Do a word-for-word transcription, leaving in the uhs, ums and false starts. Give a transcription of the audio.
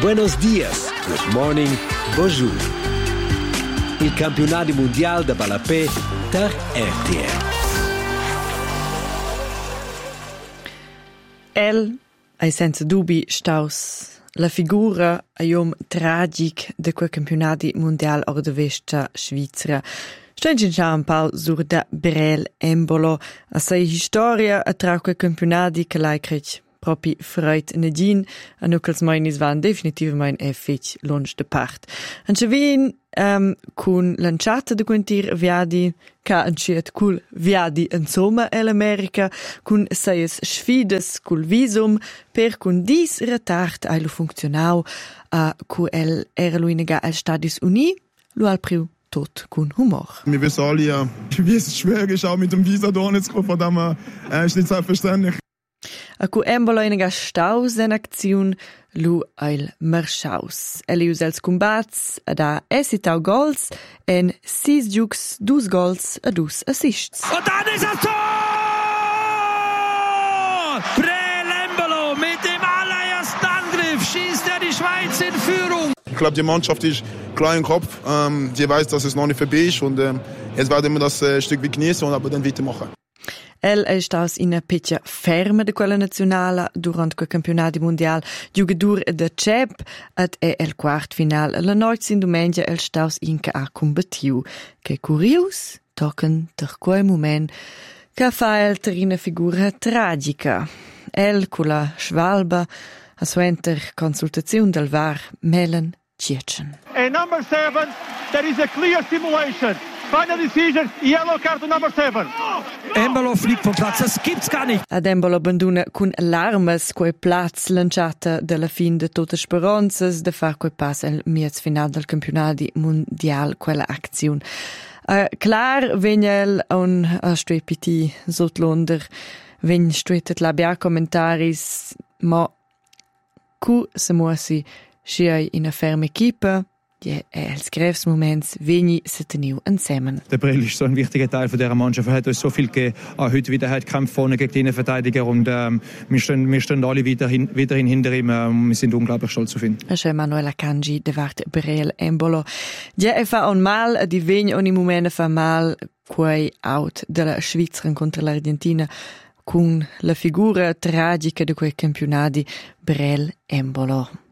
buenos dias, good morning, bonjour. Il campionato mondiale da Balapè per R T L. El ei senza dubi staus la figura a iom tragic de quel campionati mondial or de Vesta Svizra. Stengin già un pau sur da Brel Embolo a sei historia a trau quel campionati che lai crec propi freit negin a nu quels mainis van definitivament effic lunch de part. An chavin um, cun lanciata de quintir viadi ca anciet cul viadi insomma l'America cun seies sfides cul visum per cun dis retard ailu funzionau a cu el era lu inega al Stadis Uni lu al priu tot cun humor. Wir wissen alle ja, wie es schwer ist, auch mit dem Visa da nicht zu kommen, von dem äh, ist nicht selbstverständlich. A cu Embolo inega staus en acziun lu eil marschaus. Elius els combats a da esitau gols en sis giugs, dus gols a dus assists. Und dann ist das Tor! Brel Embolo mit dem allerersten Angriff schießt er die Schweiz in Führung. Ich glaube, die Mannschaft ist klar im Kopf. Ähm, die weiß, dass es noch nicht vorbei ist und ähm, jetzt werden wir das äh, Stück wie genießen und aber dann weitermachen. El è staus ina petja ferma de quella nazionala durant quel campionati mondial. Giugadur de Cep at è el quart final. La noite in domenica el staus inca a combattiu. Che curius tocken ter quel moment che fa el ter ina figura tragica. El con la schwalba a suenter consultazione del V A R Melen Tjetschen. And number seven, there is a clear simulation. Final decision, yellow card to number seven. Embolo fliegt vom Platz, das gibt's gar nicht. Ad Embolo abandona cun larmes quei plaz lanciata della fin de tutte speranzas de far quei pass al miez final del campionati mondial quella azione. Uh, klar vegnel un a strepiti sotlonder vegn stretet labia commentaris ma cu se muosi schiai in a ferme equipe. Die als grefs Moments wenig se teniu ensemmen. Der Brel ist so ein wichtiger Teil von dieser Mannschaft. Er hat uns so viel gegeben. Auch heute wieder hat Kampf vorne gegen die Innenverteidiger und ähm, wir, stehen, wir stehen alle weiterhin, weiterhin hinter ihm. Ähm, wir sind unglaublich stolz auf ihn. C'è Manuela Kanji, de vart Brel Embolo. Ja, e fa un mal, di vegn ogni momento fa mal quei out della Svizzera contro l'Argentina con la figura tragica di quei campionati Brel Embolo.